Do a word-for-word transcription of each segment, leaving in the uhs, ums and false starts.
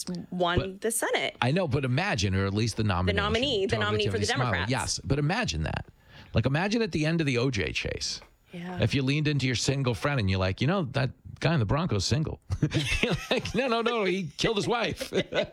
just won But the Senate. I know, but imagine, or at least the nominee. The nominee, the nominee for the Democrats. Yes, but imagine that. Like, imagine at the end of the O J chase. Yeah. If you leaned into your single friend and you're like, you know, that guy in the Broncos single. You're like, no, no, no, he killed his wife.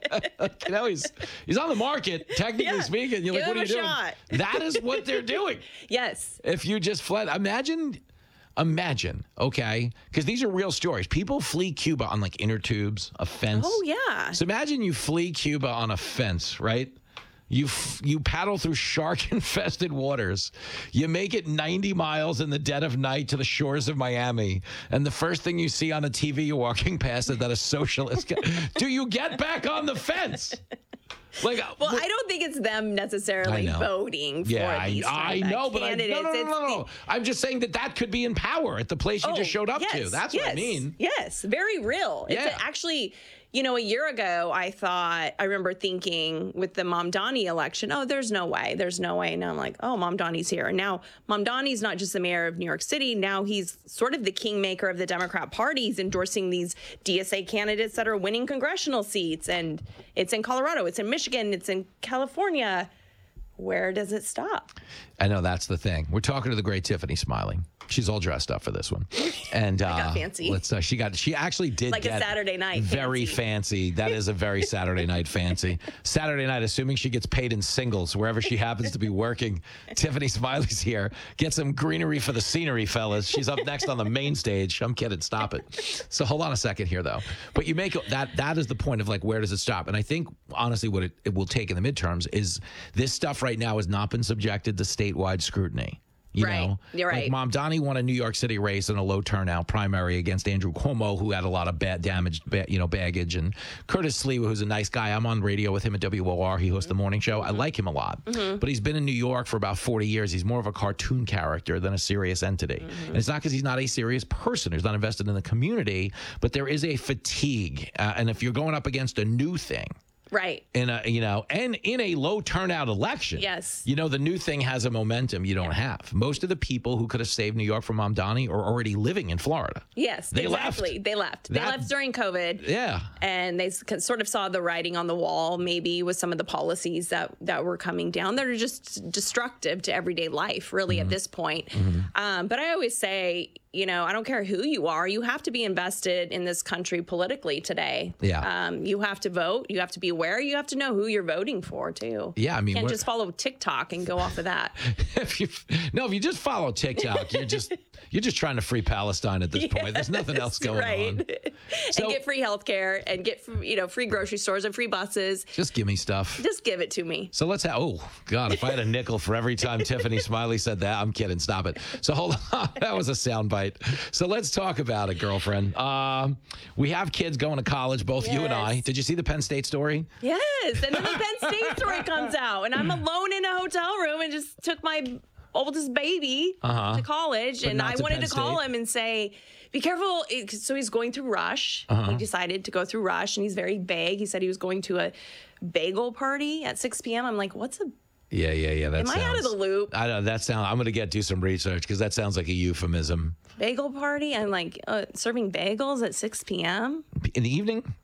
You know, he's he's on the market, technically Yeah. speaking. You're Give like, what are him you a doing? shot. That is what they're doing. Yes. If you just fled, imagine, imagine, okay? Because these are real stories. People flee Cuba on like inner tubes, a fence. Oh, yeah. So imagine you flee Cuba on a fence, right? You f- you paddle through shark-infested waters. You make it ninety miles in the dead of night to the shores of Miami, and the first thing you see on a T V you're walking past is that a socialist. Guy. Do you get back on the fence? Like, Well, I don't think it's them necessarily I know. voting for yeah, I, these I kind of know, but I, no, candidates. no, no, It's no, no. the- I'm just saying that that could be in power at the place you Oh, just showed up yes, to. That's yes, what I mean. Yes, very real. It's Yeah. a- actually, you know, a year ago, I thought, I remember thinking with the Mamdani election, oh, there's no way, there's no way. And I'm like, oh, Mamdani's here. And now Mamdani's not just the mayor of New York City. Now he's sort of the kingmaker of the Democrat Party. He's endorsing these D S A candidates that are winning congressional seats. And it's in Colorado, it's in Michigan, it's in California. Where does it stop? I know that's the thing. We're talking to the great Tiffany Smiling. She's all dressed up for this one, and uh, I got fancy. Let's. Uh, she got. She actually did Like a get Saturday night Very fancy. fancy. That is a very Saturday night fancy. Saturday night, assuming she gets paid in singles wherever she happens to be working. Tiffany Smiley's here. Get some greenery for the scenery, fellas. She's up next on the main stage. I'm kidding. Stop it. So hold on a second here, though. But you make that. That is the point of like, where does it stop? And I think honestly, what it, it will take in the midterms is this stuff right now has not been subjected to statewide scrutiny. You Right. know, You're right. Like Mamdani won a New York City race in a low turnout primary against Andrew Cuomo, who had a lot of bad damaged, ba- you know, baggage, and Curtis Sliwa, who's a nice guy. I'm on radio with him at W O R. He hosts the morning show. I like him a lot, Mm-hmm. but he's been in New York for about forty years. He's more of a cartoon character than a serious entity, Mm-hmm. and it's not because he's not a serious person. He's not invested in the community, but there is a fatigue, uh, and if you're going up against a new thing. Right. In a, you know, and in a low turnout election, Yes. you know, the new thing has a momentum you don't have. Most of the people who could have saved New York from Mamdani are already living in Florida. Yes, They exactly. left. They left. They That- left during COVID. Yeah. And they s- sort of saw the writing on the wall, maybe with some of the policies that, that were coming down that are just destructive to everyday life, really, Mm-hmm. at this point. Um, but I always say, you know, I don't care who you are, you have to be invested in this country politically today. Yeah. Um, you have to vote. You have to be aware. You have to know who you're voting for, too. Yeah, I mean, you can't what- just follow TikTok and go off of that. if you no, if you just follow TikTok, you're just you're just trying to free Palestine at this point. There's nothing else going right. on. So- And get free health care and get, you know, free grocery stores and free buses. Just give me stuff. Just give it to me. So let's have, oh, God, if I had a nickel for every time Tiffany Smiley said that, I'm kidding. Stop it. So hold on. That was a soundbite. So let's talk about it, girlfriend. Um, we have kids going to college, both you and I. Yes. Did you see the Penn State story? Yes. And then the Penn State story comes out, and I'm alone in a hotel room and just took my oldest baby Uh-huh. to college. But And not I to wanted Penn to call State. him and say, be careful. It- So he's going through Rush. Uh-huh. He decided to go through Rush, and he's very vague. He said he was going to a bagel party at six p.m. I'm like, what's a Yeah, yeah, yeah. That Am I out of sounds- the loop? I know that sound. I'm going to get do some research because that sounds like a euphemism. bagel party? I'm like, uh, serving bagels at six p.m.? In the evening,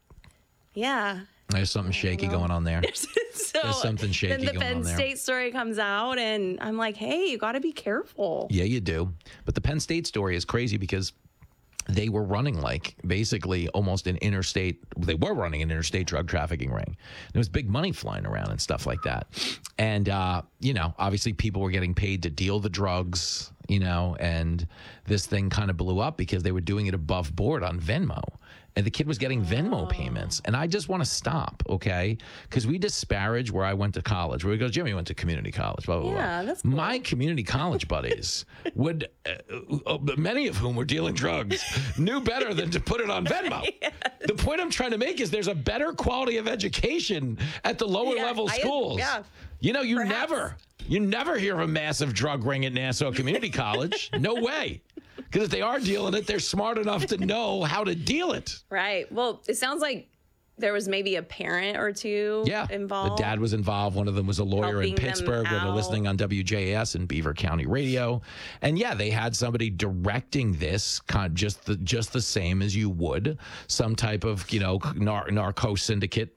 Yeah. there's something shaky going on there. So There's something shaky then the going Penn on there. State story comes out, and I'm like, hey, you got to be careful. Yeah, you do. But the Penn State story is crazy because they were running like basically almost an interstate. They were running an interstate drug trafficking ring. There was big money flying around and stuff like that. And, uh, you know, obviously people were getting paid to deal the drugs, you know, and this thing kind of blew up because they were doing it above board on Venmo. And the kid was getting Venmo payments. And I just want to stop, okay? Because we disparage where I went to college. Where we go, Jimmy went to community college, blah, blah, blah. Yeah, that's cool. My community college buddies would, uh, uh, many of whom were dealing drugs, knew better than to put it on Venmo. Yes. The point I'm trying to make is there's a better quality of education at the lower Yeah, level I- schools. yeah. You know, you Perhaps. never, you never hear of a massive drug ring at Nassau Community College. No way. Because if they are dealing it, they're smart enough to know how to deal it. Right. Well, it sounds like there was maybe a parent or two Yeah, involved. the dad was involved. One of them was a lawyer in Helping them Pittsburgh. Where they're out. listening on W J S and Beaver County Radio, and yeah, they had somebody directing this, kind of just the just the same as you would some type of you know nar- narco syndicate